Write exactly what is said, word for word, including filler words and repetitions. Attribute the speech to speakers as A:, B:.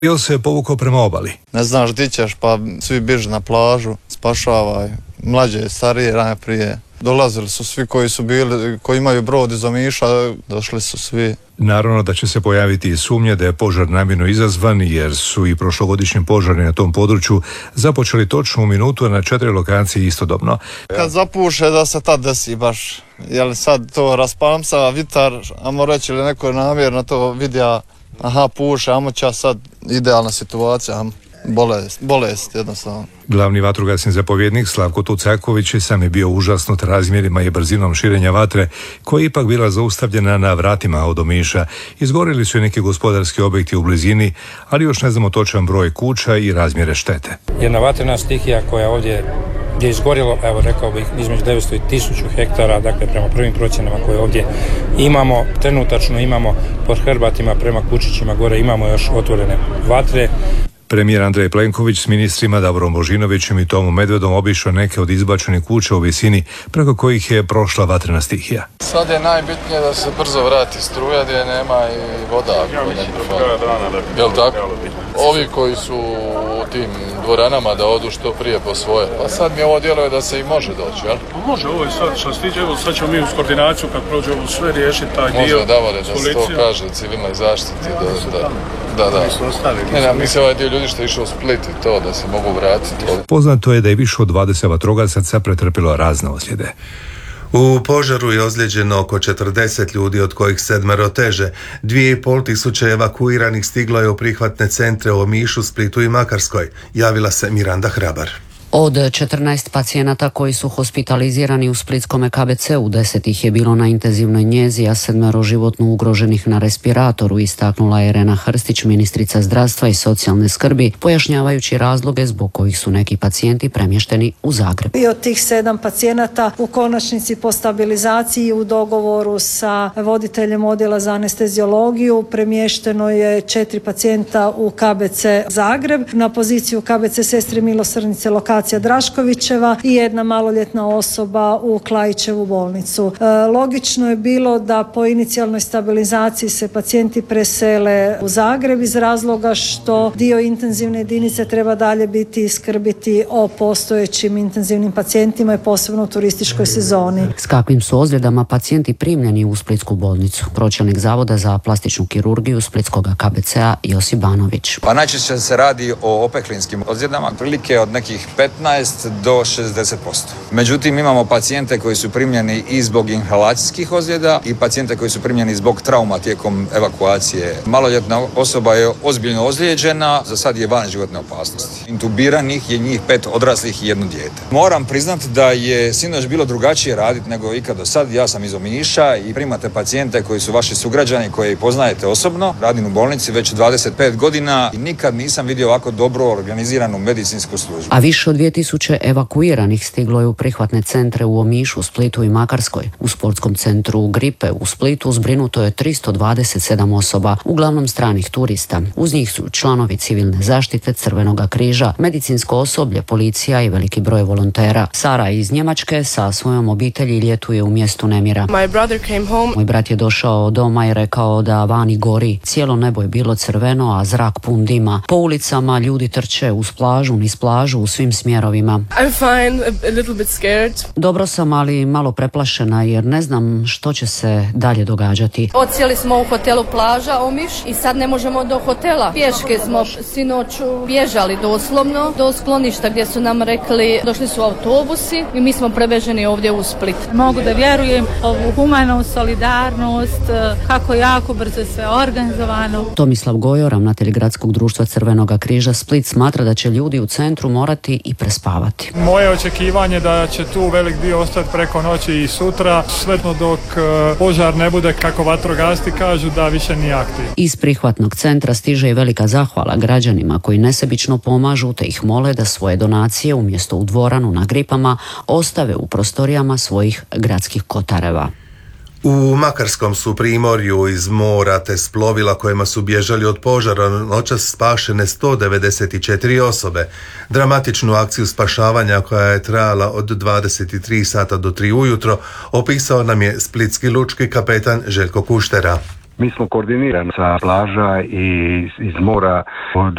A: Bio se povukao prema obali.
B: Ne znaš di ćeš, pa svi bižu na plažu, spašavaj, mlađe, starije, najprije. Dolazili su svi koji su bili, koji imaju brod iz Omiša, došli su svi.
A: Naravno da će se pojaviti i sumnja da je požar namjerno izazvan, jer su i prošlogodišnji požari na tom području započeli točno u minutu na četiri lokacije istodobno.
B: Kad zapuše da se tad desi baš, jel sad to raspamsa, vitar, amo reći ili neko je namjerno to vidja, aha puše, amo će sad idealna situacija, bolest, bolest jednostavno.
A: Glavni vatrogasni zapovjednik Slavko Tucaković sam je bio užasnut razmjerima i brzinom širenja vatre, koja je ipak bila zaustavljena na vratima od Omiša. Izgorili su i neki gospodarski objekti u blizini, ali još ne znamo točan broj kuća i razmjere štete.
C: Jedna vatrena stihija koja ovdje je izgorilo, evo rekao bih, između devetsto i tisuću hektara, dakle prema prvim procjenama koje ovdje imamo, trenutačno imamo pod hrbatima prema Kučićima gore imamo još otvorene vatre.
A: Premijer Andrej Plenković s ministrima Davorom Božinovićem i Tomom Medvedom obišao neke od izbačenih kuća u visini preko kojih je prošla vatrena stihija.
B: Sad je najbitnije da se brzo vrati struja gdje nema i voda. Jel tako? Ovi koji su u tim dvoranama da odu što prije po svoje. Pa sad mi ovo djeluje da se i može doći, jel?
D: Može, ovo je sad što stiđe, evo sad ćemo mi uz koordinaciju kad prođe ovo sve riješiti taj dio.
B: Može, Davore, da se to kaže civilnoj zaštiti, da, da, da, da. Ne, ne, mislim ovaj dio ljudi što je išao u Split i to, da se mogu vratiti.
A: Poznato je da je više od dvadeset vatrogasaca pretrpilo razne ozljede.
E: U požaru je ozlijeđeno oko četrdeset ljudi, od kojih sedmero teže. Dvije i pol tisuće evakuiranih stiglo je u prihvatne centre u Omišu, Splitu i Makarskoj. Javila se Miranda Hrabar.
F: Od četrnaest pacijenata koji su hospitalizirani u splitskome K B C-u, deset ih je bilo na intenzivnoj njezi, a sedmero životno ugroženih na respiratoru, istaknula je Irena Hrstić, ministrica zdravstva i socijalne skrbi, pojašnjavajući razloge zbog kojih su neki pacijenti premješteni u Zagreb.
G: I od tih sedam pacijenata u konačnici po stabilizaciji u dogovoru sa voditeljem odjela za anesteziologiju premješteno je četiri pacijenta u K B C Zagreb, na poziciju K B C Sestre Milosrdnice lokacija Draškovićeva i jedna maloljetna osoba u Klajićevu bolnicu. E, logično je bilo da po inicijalnoj stabilizaciji se pacijenti presele u Zagreb iz razloga što dio intenzivne jedinice treba dalje biti i skrbiti o postojećim intenzivnim pacijentima i posebno u turističkoj sezoni.
F: S kakvim su ozljedama pacijenti primljeni u Splitsku bolnicu? Pročelnik Zavoda za plastičnu kirurgiju Splitskog K B C-a Josip Banović.
H: Pa najčešće se radi o opeklinskim ozljedama, prilike od nekih petnaest do šezdeset posto. Međutim, imamo pacijente koji su primljeni i zbog inhalacijskih ozljeda i pacijente koji su primljeni zbog trauma tijekom evakuacije. Maloljetna osoba je ozbiljno ozlijeđena, za sad je van životne opasnosti. Intubiranih je njih pet odraslih i jedno dijete. Moram priznati da je sinoć bilo drugačije raditi nego ikad do sad. Ja sam iz Omiša i primate pacijente koji su vaši sugrađani, koje poznajete osobno. Radim u bolnici već dvadeset pet godina i nikad nisam vidio ovako dobro organiziranu medicinsku službu.
F: A više od dvije tisuće evakuiranih stiglo je u prihvatne centre u Omišu, Splitu i Makarskoj. U sportskom centru Gripe u Splitu zbrinuto je tristo dvadeset sedam osoba, uglavnom stranih turista. Uz njih su članovi civilne zaštite, Crvenoga križa, medicinsko osoblje, policija i veliki broj volontera. Sara iz Njemačke sa svojom obitelji ljetuje u mjestu nemira. Moj brat je došao doma i rekao da vani gori. Cijelo nebo je bilo crveno, a zrak pun dima. Po ulicama ljudi trče uz plažu, niz plažu, u svim smjerovima.
I: I'm fine, a little bit scared.
F: Dobro sam, ali malo preplašena jer ne znam što će se dalje događati.
I: Odsjeli smo u hotelu Plaža Omiš i sad ne možemo do hotela. Pješke smo sinoć bježali doslovno do skloništa gdje su nam rekli došli su autobusi i mi smo preveženi ovdje u Split.
J: Mogu da vjerujem u humanu solidarnost, kako jako brzo sve organizovano.
F: Tomislav Gojo, ravnatelj Gradskog društva Crvenoga križa Split, smatra da će ljudi u centru morati i prespavati.
D: Moje očekivanje da će tu velik dio ostati preko noći i sutra, sve dok požar ne bude, kako vatrogasci kažu, da više nije aktiv.
F: Iz prihvatnog centra stiže i velika zahvala građanima koji nesebično pomažu te ih mole da svoje donacije umjesto u dvoranu na Gripama ostave u prostorijama svojih gradskih kotareva.
E: U Makarskom su primorju iz mora te s plovila kojima su bježali od požara noćas spašene sto devedeset četiri osobe. Dramatičnu akciju spašavanja koja je trajala od dvadeset tri sata do tri ujutro opisao nam je splitski lučki kapetan Željko Kuštera.
K: Mi smo koordinirani sa plaža i iz mora